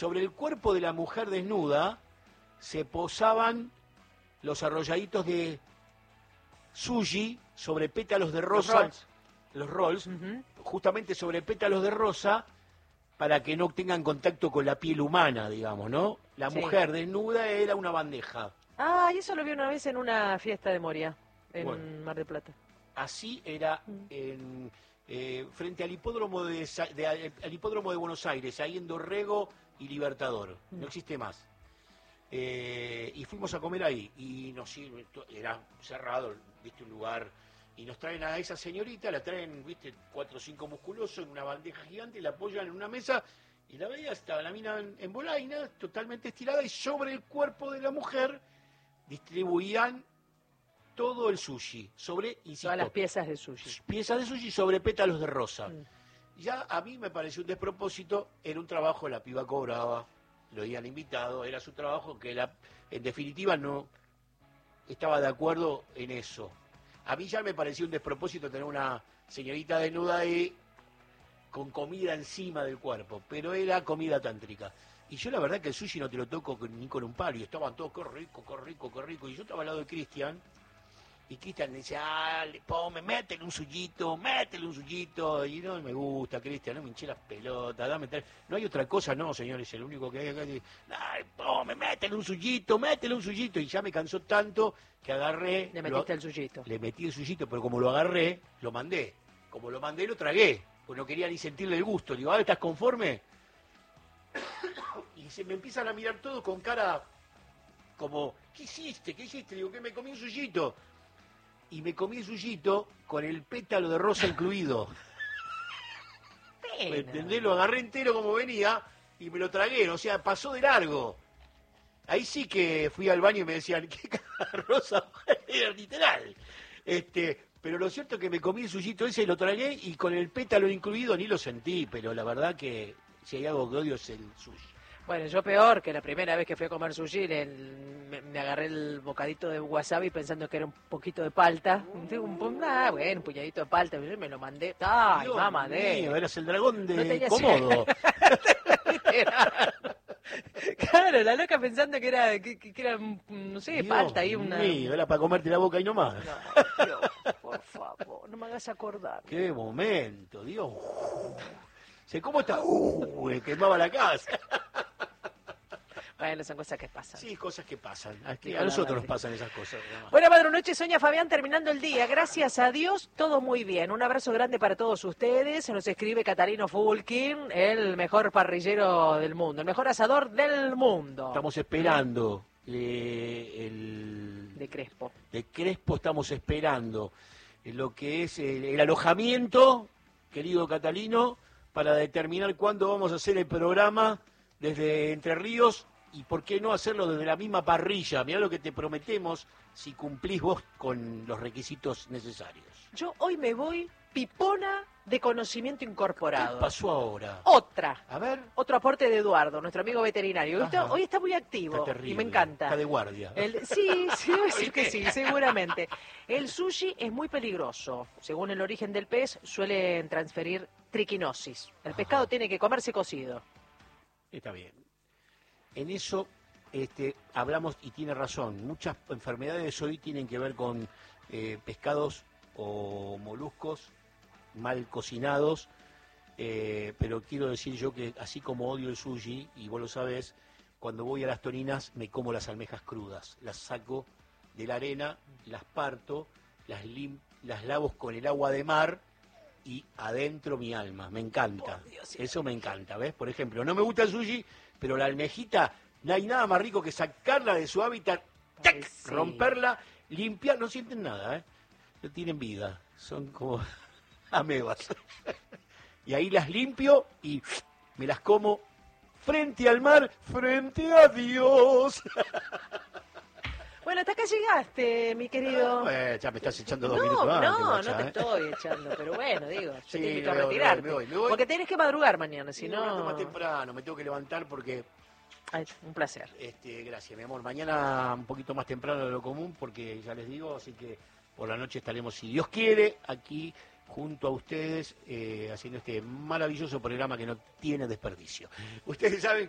sobre el cuerpo de la mujer desnuda se posaban los arrolladitos de sushi sobre pétalos de rosa, los rolls, justamente sobre pétalos de rosa, para que no tengan contacto con la piel humana, digamos, ¿no? La mujer desnuda era una bandeja. Ah, y eso lo vi una vez en una fiesta de Moria, en Mar del Plata. Así era frente al hipódromo al hipódromo de Buenos Aires, ahí en Dorrego y Libertador. No existe más. Y fuimos a comer ahí, y era cerrado, viste, un lugar, y nos traen a esa señorita, la traen, viste, 4 o 5 musculosos en una bandeja gigante, la apoyan en una mesa, y la veía, estaba la mina en bolaina, totalmente estirada, y sobre el cuerpo de la mujer distribuían todo el sushi, todas las piezas de sushi. Piezas de sushi sobre pétalos de rosa. Ya a mí me pareció un despropósito, era un trabajo, la piba cobraba, lo habían invitado, era su trabajo, que en definitiva no estaba de acuerdo en eso. A mí ya me pareció un despropósito tener una señorita desnuda ahí con comida encima del cuerpo, pero era comida tántrica. Y yo la verdad que el sushi no te lo toco ni con un palo, y estaban todos, qué rico, qué rico, qué rico. Y yo estaba al lado de Cristian, y Cristian me dice, métele un suyito, y no me gusta, Cristian, no me hinché las pelotas, no hay otra cosa, no, señores, el único que hay acá es, métele un suyito, y ya me cansó tanto que agarré... Le metiste el suyito. Le metí el suyito, pero como lo agarré, lo mandé. Como lo mandé, lo tragué, pues no quería ni sentirle el gusto. Digo, ¿estás conforme? Y se me empiezan a mirar todos con cara como, ¿qué hiciste? Digo, que me comí un suyito. Y me comí el suyito con el pétalo de rosa incluido. ¿Me entendés? Lo agarré entero como venía y me lo tragué, o sea, pasó de largo. Ahí sí que fui al baño y me decían, ¿qué cara rosa? Era literal. Pero lo cierto es que me comí el suyito ese y lo tragué, y con el pétalo incluido ni lo sentí, pero la verdad que si hay algo que odio es el sushi. Bueno, yo peor, que la primera vez que fui a comer sushi me agarré el bocadito de wasabi pensando que era un poquito de palta. Un puñadito de palta, me lo mandé. ¡Ay, mamá de! Eras el dragón de Komodo. Claro, la loca pensando que era, no sé, Dios palta ahí una... mío, era para comerte la boca y no más. No, Dios, por favor, no me hagas acordar. ¡Qué momento, Dios! ¿Cómo está? Quemaba la casa. Bueno, son cosas que pasan. Sí, cosas que pasan. A nosotros nos pasan esas cosas. Buena madrugada, Sonia Fabián, terminando el día. Gracias a Dios, todo muy bien. Un abrazo grande para todos ustedes. Se nos escribe Catalino Fulkin, el mejor parrillero del mundo, el mejor asador del mundo. Estamos esperando de Crespo. De Crespo estamos esperando lo que es el alojamiento, querido Catalino, para determinar cuándo vamos a hacer el programa desde Entre Ríos. Y por qué no hacerlo desde la misma parrilla. Mirá lo que te prometemos si cumplís vos con los requisitos necesarios. Yo hoy me voy pipona de conocimiento incorporado. ¿Qué pasó ahora? Otra. A ver. Otro aporte de Eduardo, nuestro amigo veterinario. Hoy está muy activo. Está terrible. Y me encanta. Está de guardia. Sí, debo decir que sí, seguramente. El sushi es muy peligroso. Según el origen del pez, suelen transferir triquinosis. El pescado tiene que comerse cocido. Está bien. En eso hablamos, y tiene razón, muchas enfermedades hoy tienen que ver con pescados o moluscos mal cocinados, pero quiero decir yo que así como odio el sushi, y vos lo sabés, cuando voy a las Toninas me como las almejas crudas, las saco de la arena, las parto, las lavo con el agua de mar y adentro mi alma, me encanta, eso me encanta, ¿ves? Por ejemplo, no me gusta el sushi, pero la almejita, no hay nada más rico que sacarla de su hábitat, romperla, limpiar, no sienten nada, no tienen vida, son como amebas. Y ahí las limpio y me las como frente al mar, frente a Dios. Bueno, hasta acá llegaste, mi querido. Ya me estás echando 2 minutos antes. No te estoy echando, pero bueno, digo, yo te invito a retirarte. Me voy. Porque tenés que madrugar mañana, si no... más temprano, me tengo que levantar porque... Ay, un placer. Gracias, mi amor. Mañana un poquito más temprano de lo común, porque ya les digo, así que por la noche estaremos, si Dios quiere, aquí junto a ustedes, haciendo este maravilloso programa que no tiene desperdicio. Ustedes saben